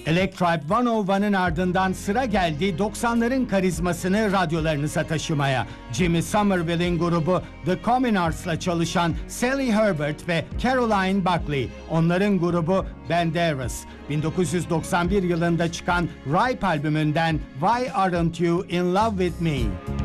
Electribe 101'ın ardından sıra geldi 90'ların karizmasını radyolarınıza taşımaya. Jimmy Somerville'in grubu The Communards'la çalışan Sally Herbert ve Caroline Buckley. Onların grubu Banderas. 1991 yılında çıkan Ripe albümünden Why Aren't You in Love With Me?